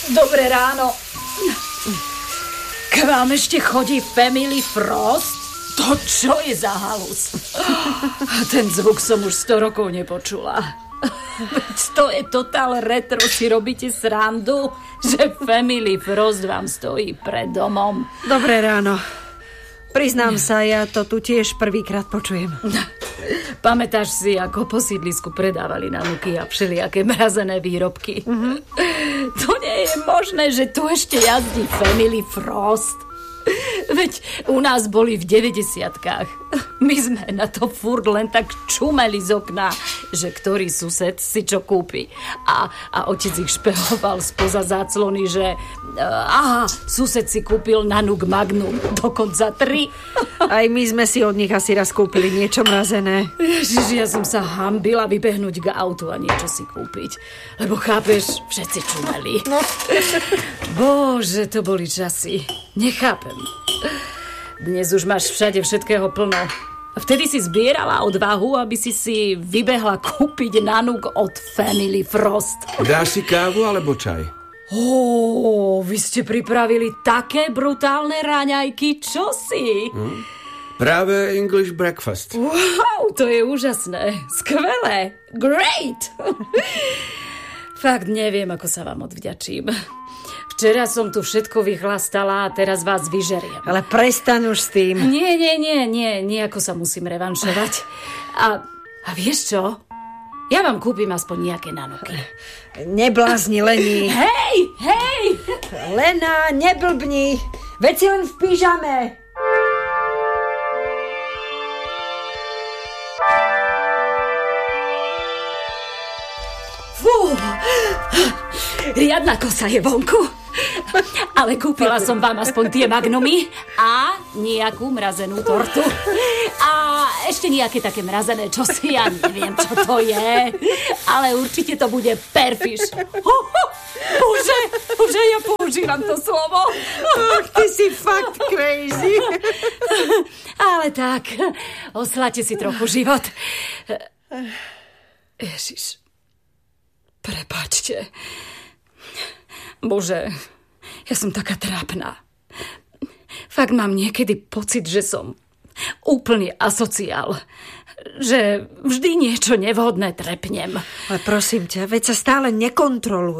Dobré ráno. K vám ešte chodí Family Frost? To čo je za halus? Ten zvuk som už 100 rokov nepočula. Veď to je totál retro, si robíte srandu, že Family Frost vám stojí pred domom. Dobré ráno. Priznám sa, ja to tu tiež prvýkrát počujem. Pamätáš si, ako po sídlisku predávali nanuky a všelijaké mrazené výrobky? To nie je možné, že tu ešte jazdí Family Frost. Veď u nás boli v 90-kách. My sme na to furt len tak čumeli z okna, že ktorý sused si čo kúpi. A otec ich špehoval spoza záclony, že sused si kúpil Nanuk Magnum, dokonca 3. Aj my sme si od nich asi raz kúpili niečo mrazené. Ježiš, ja som sa hanbila vybehnúť k autu a niečo si kúpiť. Lebo chápeš, všetci čumeli. No. Bože, to boli časy. Nechápem. Dnes už máš všade všetkého plno. Vtedy si zbierala odvahu, aby si vybehla kúpiť Nanuk od Family Frost. Dáš si kávu alebo čaj? Vy ste pripravili také brutálne raňajky, čo si? Práve English breakfast. Wow, to je úžasné. Skvelé. Great. Fakt neviem, ako sa vám odvďačím. Včera som tu všetko vychlastala a teraz vás vyžeriem. Ale prestaň už s tým. Nie, nejako sa musím revanšovať. A vieš čo? Ja vám kúpim aspoň nejaké nanuky. Neblázni, Leni. Hej! Lena, neblbni. Veď si len v pyžame. Fú, riadna kosa je vonku. Ale kúpila som vám aspoň tie magnumy a nejakú mrazenú tortu. A ešte nejaké také mrazené čosi, ja neviem, čo to je. Ale určite to bude perfiš. Bože, ja používam to slovo. Ty si fakt crazy. Ale tak, osláte si trochu život. Ježiš, prepáčte. Bože, ja som taká trápna. Fakt mám niekedy pocit, že som úplný asociál. Že vždy niečo nevhodné trepnem. Ale prosím ťa, veď sa stále nekontroluj.